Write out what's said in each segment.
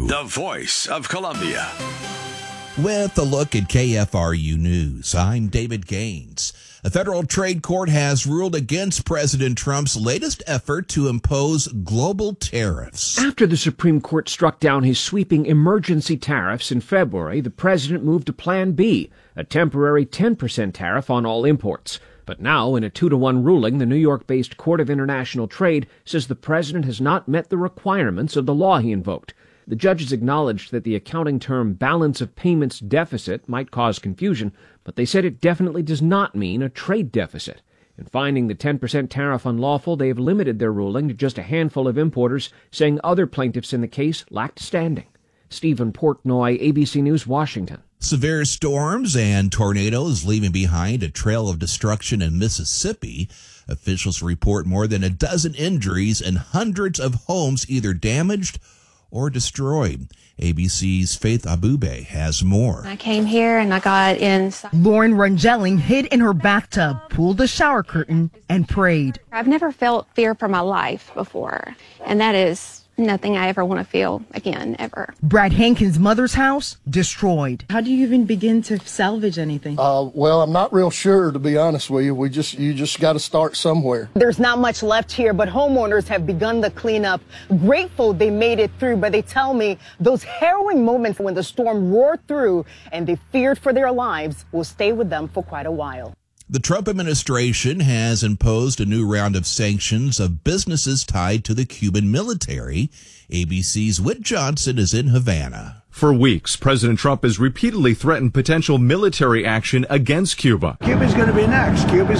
the voice of Columbia. With a look at KFRU News, I'm David Gaines. A federal trade court has ruled against President Trump's latest effort to impose global tariffs. After the Supreme Court struck down his sweeping emergency tariffs in February, the president moved to Plan B, a temporary 10% tariff on all imports. But now, in a 2-1 ruling, the New York-based Court of International Trade says the president has not met the requirements of the law he invoked. The judges acknowledged that the accounting term balance of payments deficit might cause confusion, but they said it definitely does not mean a trade deficit. In finding the 10% tariff unlawful, they have limited their ruling to just a handful of importers, saying other plaintiffs in the case lacked standing. Stephen Portnoy, ABC News, Washington. Severe storms and tornadoes leaving behind a trail of destruction in Mississippi. Officials report more than a dozen injuries and hundreds of homes either damaged or destroyed. ABC's Faith Abube has more. I came here and I got inside. Lauren Rangelling hid in her bathtub, pulled the shower curtain, and prayed. I've never felt fear for my life before, and that is nothing I ever want to feel again, ever. Brad Hankins' mother's house destroyed. How do you even begin to salvage anything? Well, I'm not real sure, to be honest with you. You just got to start somewhere. There's not much left here, but homeowners have begun the cleanup. Grateful they made it through, but they tell me those harrowing moments when the storm roared through and they feared for their lives will stay with them for quite a while. The Trump administration has imposed a new round of sanctions of businesses tied to the Cuban military. ABC's Whit Johnson is in Havana. For weeks, President Trump has repeatedly threatened potential military action against Cuba. Cuba's going to be next. Cuba's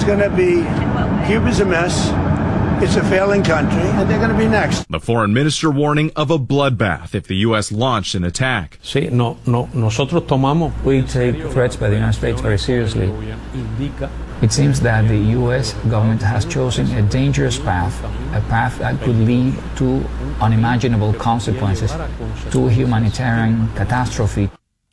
a mess. It's a failing country, and they're going to be next. The foreign minister warning of a bloodbath if the U.S. launched an attack. We take threats by the United States very seriously. It seems that the U.S. government has chosen a dangerous path, a path that could lead to unimaginable consequences, to a humanitarian catastrophe.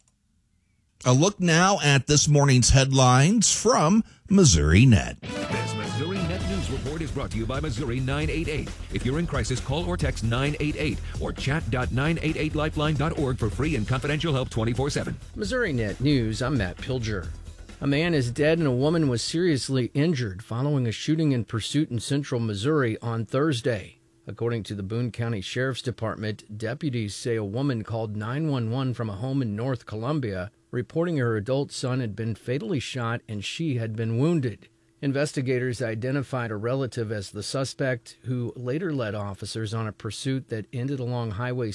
A look now at this morning's headlines from Missouri Net. This Missouri Net News Report is brought to you by Missouri 988. If you're in crisis, call or text 988 or chat.988lifeline.org for free and confidential help 24/7. Missouri Net News, I'm Matt Pilger. A man is dead and a woman was seriously injured following a shooting in Pursuit in central Missouri on Thursday. According to the Boone County Sheriff's Department, deputies say a woman called 911 from a home in North Columbia, reporting her adult son had been fatally shot and she had been wounded. Investigators identified a relative as the suspect, who later led officers on a pursuit that ended along Highway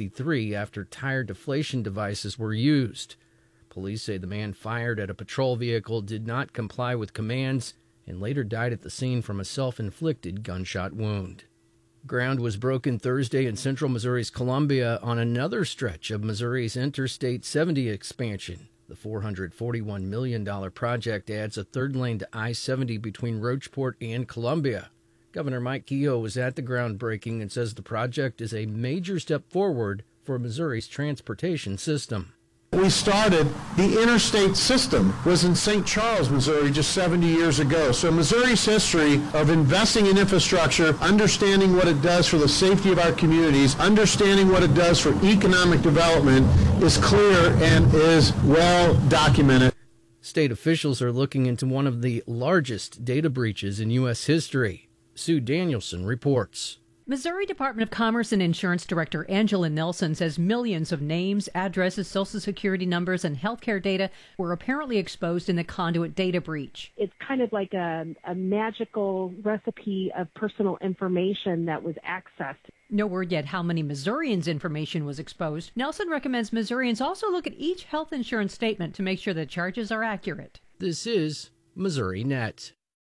63 after tire deflation devices were used. Police say the man fired at a patrol vehicle, did not comply with commands, and later died at the scene from a self-inflicted gunshot wound. Ground was broken Thursday in central Missouri's Columbia on another stretch of Missouri's Interstate 70 expansion. The $441 million project adds a third lane to I-70 between Rocheport and Columbia. Governor Mike Kehoe was at the groundbreaking and says the project is a major step forward for Missouri's transportation system. We started, the interstate system was in St. Charles, Missouri just 70 years ago. So Missouri's history of investing in infrastructure, understanding what it does for the safety of our communities, understanding what it does for economic development is clear and is well documented. State officials are looking into one of the largest data breaches in U.S. history. Sue Danielson reports. Missouri Department of Commerce and Insurance Director Angela Nelson says millions of names, addresses, Social Security numbers, and healthcare data were apparently exposed in the conduit data breach. It's kind of like a magical recipe of personal information that was accessed. No word yet how many Missourians' information was exposed. Nelson recommends Missourians also look at each health insurance statement to make sure the charges are accurate. This is Missouri Net.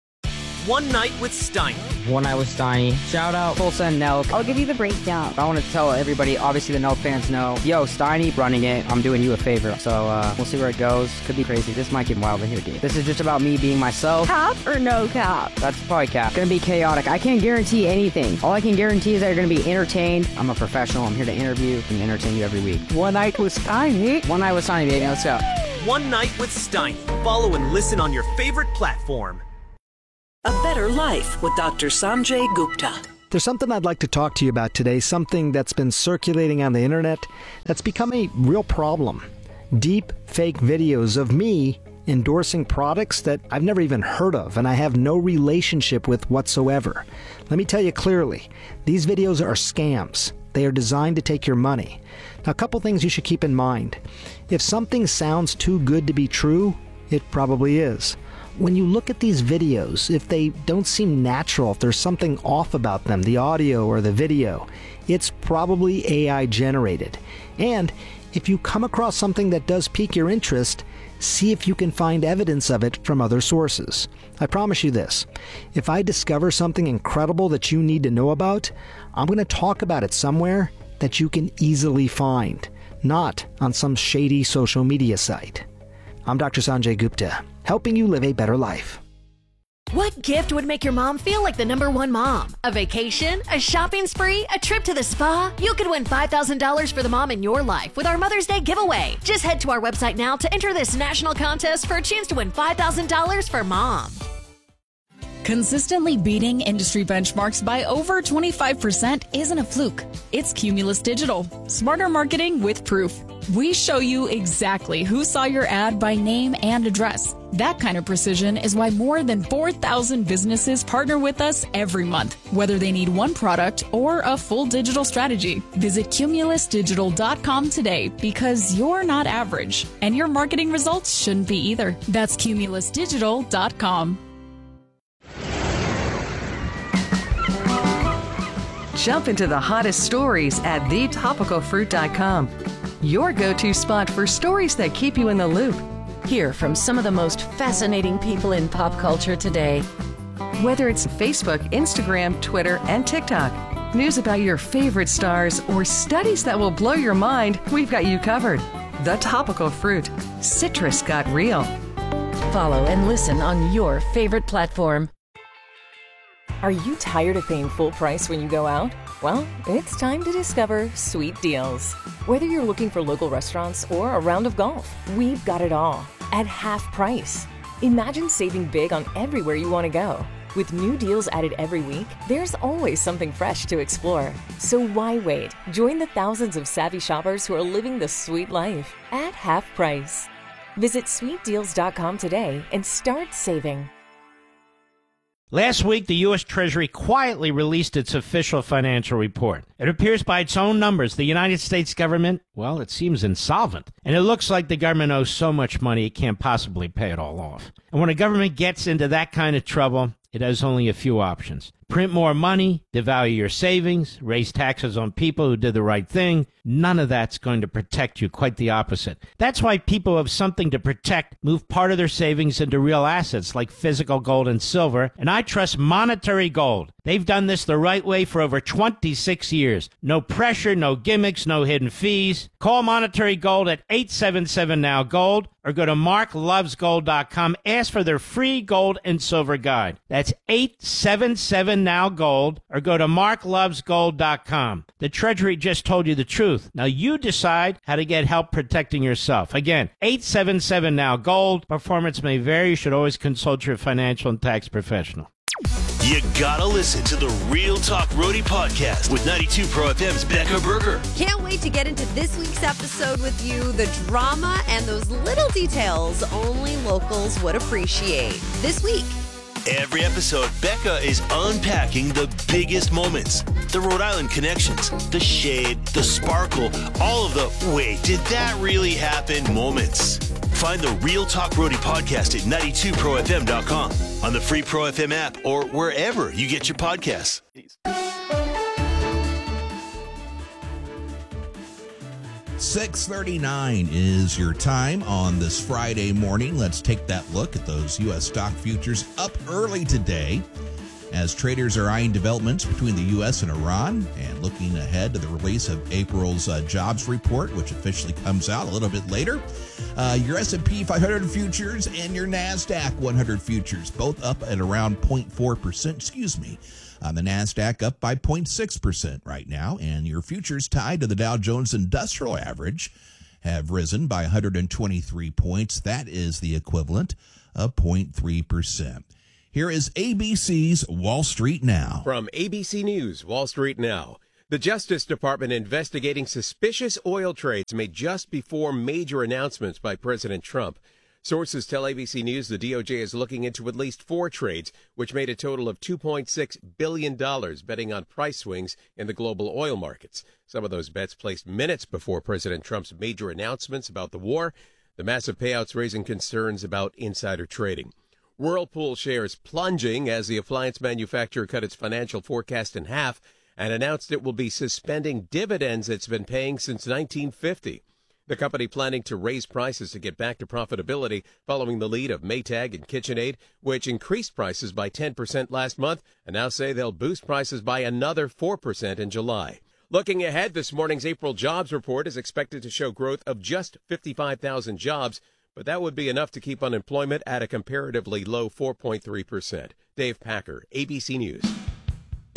One Night with Steiny. One Night with Steiny. Shout out Tulsa and Nelk. I'll give you the breakdown. I want to tell everybody, obviously the Nelk fans know, yo, Steiny running it, I'm doing you a favor. So we'll see where it goes. Could be crazy. This might get wild in here, dude. This is just about me being myself. Cap or no cap? That's probably cap. Gonna be chaotic. I can't guarantee anything. All I can guarantee is that you're gonna be entertained. I'm a professional. I'm here to interview and entertain you every week. One Night with Steiny. One Night with Steiny, baby. Let's go. One Night with Steiny. Follow and listen on your favorite platform. A Better Life with Dr. Sanjay Gupta. There's something I'd like to talk to you about today, something that's been circulating on the internet that's become a real problem. Deep fake videos of me endorsing products that I've never even heard of and I have no relationship with whatsoever. Let me tell you clearly, these videos are scams. They are designed to take your money. Now, a couple things you should keep in mind. If something sounds too good to be true, it probably is. When you look at these videos, if they don't seem natural, if there's something off about them, the audio or the video, it's probably AI generated. And if you come across something that does pique your interest, see if you can find evidence of it from other sources. I promise you this, if I discover something incredible that you need to know about, I'm going to talk about it somewhere that you can easily find, not on some shady social media site. I'm Dr. Sanjay Gupta, helping you live a better life. What gift would make your mom feel like the #1 mom? A vacation? A shopping spree? A trip to the spa? You could win $5,000 for the mom in your life with our Mother's Day giveaway. Just head to our website now to enter this national contest for a chance to win $5,000 for mom. Consistently beating industry benchmarks by over 25% isn't a fluke. It's Cumulus Digital. Smarter marketing with proof. We show you exactly who saw your ad by name and address. That kind of precision is why more than 4,000 businesses partner with us every month, whether they need one product or a full digital strategy. Visit cumulusdigital.com today because you're not average, and your marketing results shouldn't be either. That's cumulusdigital.com. Jump into the hottest stories at thetopicalfruit.com. Your go-to spot for stories that keep you in the loop. Hear from some of the most fascinating people in pop culture today. Whether it's Facebook, Instagram, Twitter, and TikTok, news about your favorite stars, or studies that will blow your mind, we've got you covered. The Topical Fruit. Citrus got real. Follow and listen on your favorite platform. Are you tired of paying full price when you go out? Well, it's time to discover Sweet Deals. Whether you're looking for local restaurants or a round of golf, we've got it all at half price. Imagine saving big on everywhere you want to go. With new deals added every week, there's always something fresh to explore. So why wait? Join the thousands of savvy shoppers who are living the sweet life at half price. Visit sweetdeals.com today and start saving. Last week, the U.S. Treasury quietly released its official financial report. It appears by its own numbers, the United States government, well, it seems insolvent. And it looks like the government owes so much money it can't possibly pay it all off. And when a government gets into that kind of trouble, it has only a few options. Print more money, devalue your savings, raise taxes on people who did the right thing. None of that's going to protect you, quite the opposite. That's why people who have something to protect move part of their savings into real assets like physical gold and silver, and I trust Monetary Gold. They've done this the right way for over 26 years. No pressure, no gimmicks, no hidden fees. Call Monetary Gold at 877-NOW-GOLD or go to marklovesgold.com. Ask for their free gold and silver guide. That's 877-NOW-GOLD or go to marklovesgold.com. The Treasury just told you the truth. Now you decide how to get help protecting yourself. Again, 877-NOW-GOLD. Performance may vary. You should always consult your financial and tax professional. You gotta listen to the Real Talk Roadie podcast with 92 Pro FM's Becca Berger. Can't wait to get into this week's episode with you. The drama and those little details only locals would appreciate. This week. Every episode, Becca is unpacking the biggest moments, the Rhode Island connections, the shade, the sparkle, all of the wait, did that really happen moments. Find the Real Talk Roadie podcast at 92profm.com, on the free Pro FM app, or wherever you get your podcasts. 6:39 is your time on this Friday morning. Let's take that look at those U.S. stock futures up early today as traders are eyeing developments between the U.S. and Iran and looking ahead to the release of April's jobs report, which officially comes out a little bit later. Your S&P 500 futures and your NASDAQ 100 futures, both up at around 0.4%, the NASDAQ up by 0.6% right now, and your futures tied to the Dow Jones Industrial Average have risen by 123 points. That is the equivalent of 0.3%. Here is ABC's Wall Street Now. From ABC News, Wall Street Now. The Justice Department investigating suspicious oil trades made just before major announcements by President Trump. Sources tell ABC News the DOJ is looking into at least 4 trades, which made a total of $2.6 billion, betting on price swings in the global oil markets. Some of those bets placed minutes before President Trump's major announcements about the war. The massive payouts raising concerns about insider trading. Whirlpool shares plunging as the appliance manufacturer cut its financial forecast in half and announced it will be suspending dividends it's been paying since 1950. The company planning to raise prices to get back to profitability following the lead of Maytag and KitchenAid, which increased prices by 10% last month and now say they'll boost prices by another 4% in July. Looking ahead, this morning's April jobs report is expected to show growth of just 55,000 jobs, but that would be enough to keep unemployment at a comparatively low 4.3%. Dave Packer, ABC News.